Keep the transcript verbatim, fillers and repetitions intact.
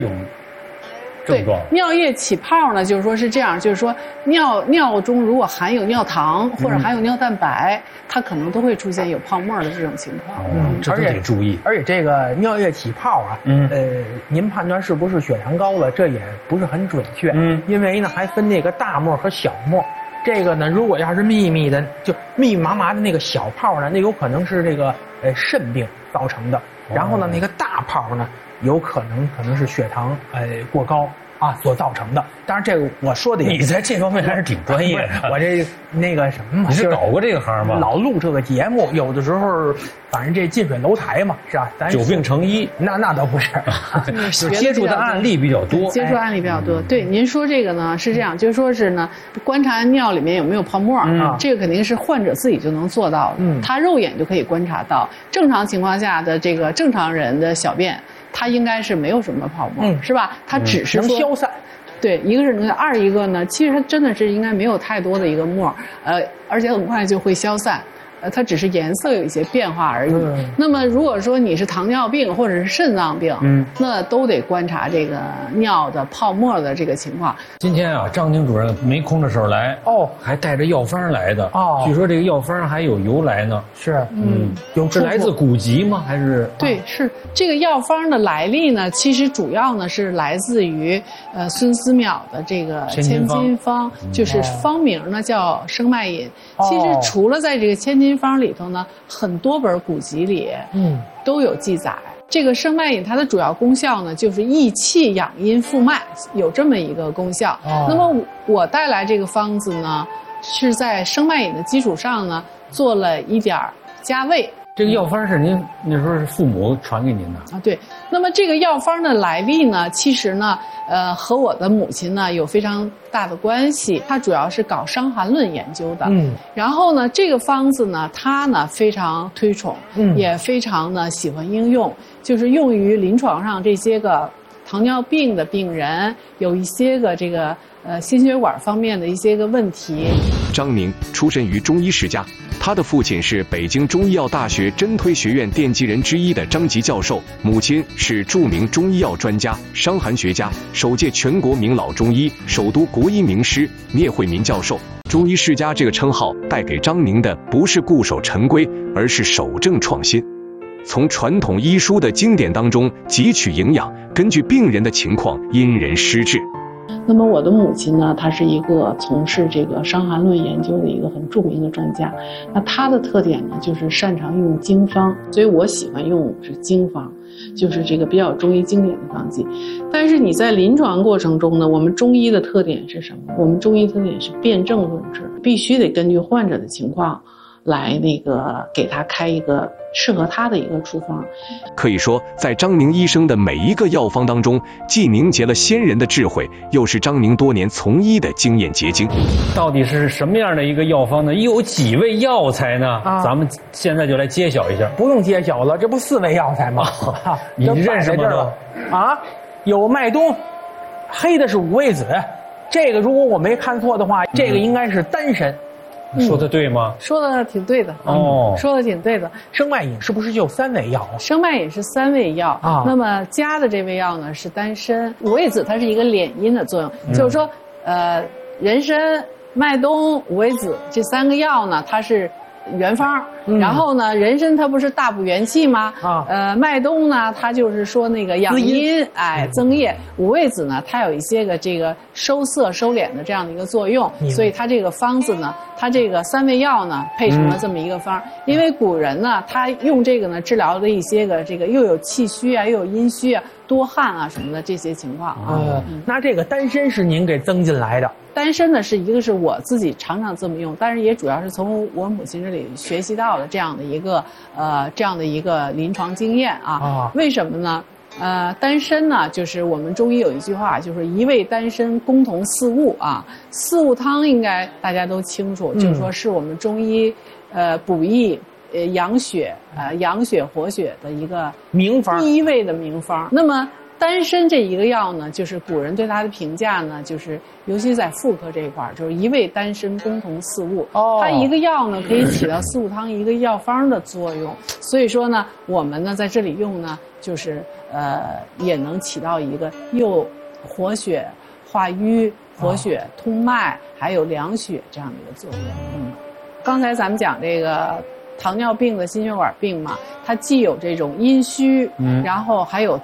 有症状。 尿液起泡呢，就是说是这样，就是说尿尿中如果含有尿糖或者含有尿蛋白，嗯、它可能都会出现有泡沫的这种情况。 嗯，这都得注意。 而且这个尿液起泡啊，嗯，呃，您判断是不是血糖高了，这也不是很准确。嗯，因为呢还分那个大沫和小沫。这个呢，如果要是密密的，就密密麻麻的那个小泡呢，那有可能是这个呃肾病造成的。然后呢，那个大泡呢，有可能可能是血糖呃过高啊所造成的。当然，这个我说的也， 你在这方面还是挺专业的。 我这那个什么嘛， 你是搞过这个行吗？ 老录这个节目，有的时候反正这近水楼台嘛，是吧？咱久病成医， 那那倒不是， 就接触的案例比较多， 接触案例比较多。对，您说这个呢是这样，就是说是呢，观察尿里面有没有泡沫啊，这个肯定是患者自己就能做到的，嗯，他肉眼就可以观察到。正常情况下的这个正常人的小便，它应该是没有什么泡沫，嗯、是吧？它只是能消散。 对，一个是能，二一个呢，其实它真的是应该没有太多的一个沫，呃，而且很快就会消散。呃，它只是颜色有一些变化而已。嗯、那么，如果说你是糖尿病或者是肾脏病，嗯，那都得观察这个尿的泡沫的这个情况。 今天啊，张宁主任没空的时候来，哦，还带着药方来的。哦，据说这个药方还有由来呢。 是， 嗯，有是来自古籍吗？还是？ 对，是这个药方的来历呢？其实主要呢是来自于呃孙思邈的这个千金方，就是方名呢叫生脉饮。哦、其实除了在这个千金方里头呢，很多本古籍里，嗯，都有记载。这个生脉饮它的主要功效呢，就是益气养阴复脉，有这么一个功效。哦、那么我带来这个方子呢，是在生脉饮的基础上呢，做了一点加味。 这个药方是您那时候是父母传给您的啊？对。那么这个药方的来历呢，其实呢，呃，和我的母亲呢有非常大的关系。她主要是搞伤寒论研究的，嗯。然后呢，这个方子呢，她呢非常推崇，嗯，也非常呢喜欢应用，就是用于临床上这些个糖尿病的病人，有一些个这个呃心血管方面的一些个问题。 张宁出身于中医世家。他的父亲是北京中医药大学针推学院奠基人之一的张吉教授，母亲是著名中医药专家、伤寒学家，首届全国名老中医、首都国医名师聂惠民教授。中医世家这个称号带给张宁的不是固守陈规，而是守正创新，从传统医书的经典当中汲取营养，根据病人的情况因人施治。 那么我的母亲呢，她是一个从事这个伤寒论研究的一个很著名的专家。那她的特点呢，就是擅长用经方，所以我喜欢用是经方，就是这个比较中医经典的方剂。但是你在临床过程中呢，我们中医的特点是什么？我们中医特点是辨证论治，必须得根据患者的情况来那个给他开一个适合他的一个处方。 可以说，在张宁医生的每一个药方当中，既凝结了先人的智慧，又是张宁多年从医的经验结晶。 到底是什么样的一个药方呢？有几味药材呢？啊、咱们现在就来揭晓一下。 不用揭晓了，这不四味药材吗？ 啊、你认识吗？ 啊，有麦冬，黑的是五味子。这个如果我没看错的话，这个应该是丹参。 嗯、说的对吗？ 说的挺对的哦，说的挺对的。 生脉饮是不是就有三味药？ 生脉饮是三味药啊，那么加的这味药呢是丹参。五味子它是一个敛阴的作用，嗯、就是说，呃，人参、麦冬、五味子这三个药呢，它是原方，嗯、然后呢，人参它不是大补元气吗？啊，呃，麦冬呢，它就是说那个养阴，哎，增液。五味子呢，它有一些个这个收涩收敛的这样的一个作用，嗯、所以它这个方子呢，它这个三味药呢，配成了这么一个方。嗯、因为古人呢，他用这个呢治疗的一些个这个又有气虚啊，又有阴虚啊，多汗啊什么的这些情况啊。 哦，嗯、那这个丹参是您给增进来的。 丹参呢是一个是我自己常常这么用，但是也主要是从我母亲这里学习到的这样的一个呃这样的一个临床经验啊。啊为什么呢？呃，丹参呢，就是我们中医有一句话，就是一味丹参共同四物啊。四物汤应该大家都清楚，嗯、就是说是我们中医呃补益呃养血呃养血活血的一个名方， 第一位的名方。那么丹参这一个药呢，就是古人对它的评价呢，就是尤其在妇科这一块儿，就是一味丹参共同四物。哦，它一个药呢可以起到四物汤一个药方的作用。所以说呢，我们呢在这里用呢，就是呃也能起到一个又活血化瘀、活血通脉，还有凉血这样的一个作用。嗯，刚才咱们讲这个糖尿病的心血管病嘛，它既有这种阴虚，嗯，然后还有